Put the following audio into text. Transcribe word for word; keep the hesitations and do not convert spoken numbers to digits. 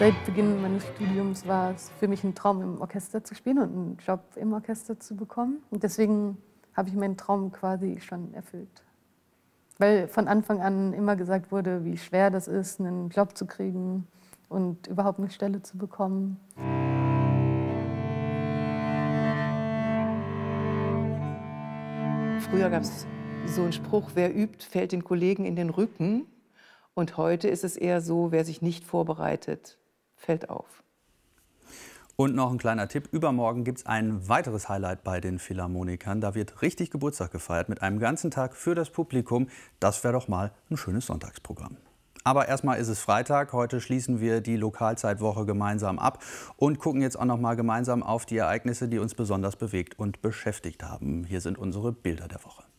Seit Beginn meines Studiums war es für mich ein Traum, im Orchester zu spielen und einen Job im Orchester zu bekommen. Und deswegen habe ich meinen Traum quasi schon erfüllt. Weil von Anfang an immer gesagt wurde, wie schwer das ist, einen Job zu kriegen und überhaupt eine Stelle zu bekommen. Früher gab es so einen Spruch: Wer übt, fällt den Kollegen in den Rücken. Und heute ist es eher so: Wer sich nicht vorbereitet, fällt auf. Und noch ein kleiner Tipp: Übermorgen gibt es ein weiteres Highlight bei den Philharmonikern. Da wird richtig Geburtstag gefeiert mit einem ganzen Tag für das Publikum. Das wäre doch mal ein schönes Sonntagsprogramm. Aber erstmal ist es Freitag. Heute schließen wir die Lokalzeitwoche gemeinsam ab und gucken jetzt auch noch mal gemeinsam auf die Ereignisse, die uns besonders bewegt und beschäftigt haben. Hier sind unsere Bilder der Woche.